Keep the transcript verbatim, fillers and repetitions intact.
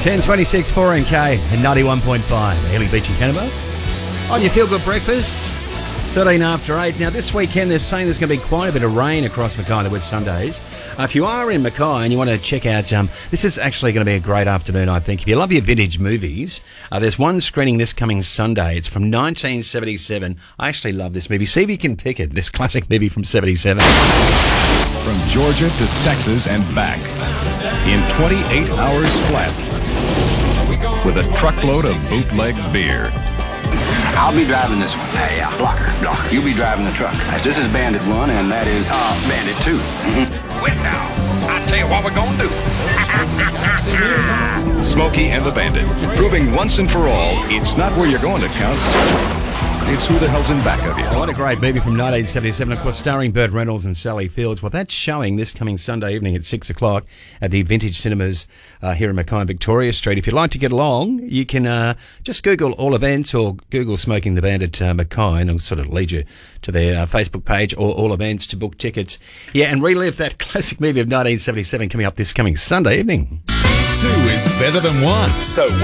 ten twenty-six four N K and ninety-one point five Healing Beach in Canberra. On your Feel Good Breakfast, thirteen after eight. Now, this weekend they're saying there's going to be quite a bit of rain across Mackay with Sundays. Uh, if you are in Mackay and you want to check out, um, this is actually going to be a great afternoon, I think. If you love your vintage movies, uh, there's one screening this coming Sunday. It's from nineteen seventy-seven. I actually love this movie. See if you can pick it, this classic movie from seventy-seven. From Georgia to Texas and back in twenty-eight hours flat with a truckload of bootleg beer. I'll be driving this one. Hey, uh, blocker, blocker. You'll be driving the truck. This is Bandit one, and that is uh, Bandit two. Mm-hmm. Wait now. I'll tell you what we're going to do. Smokey and the Bandit, proving once and for all, it's not where you're going that counts. It's who the hell's in back of you. Oh, what a great movie from nineteen seventy-seven, of course, starring Burt Reynolds and Sally Fields. Well, that's showing this coming Sunday evening at six o'clock at the Vintage Cinemas uh, here in Mackay, Victoria Street. If you'd like to get along, you can uh, just Google all events or Google Smoking the Bandit uh, Mackay, and it'll sort of lead you to their uh, Facebook page or all events to book tickets. Yeah, and relive that classic movie of nineteen seventy-seven coming up this coming Sunday evening. Two is better than one, so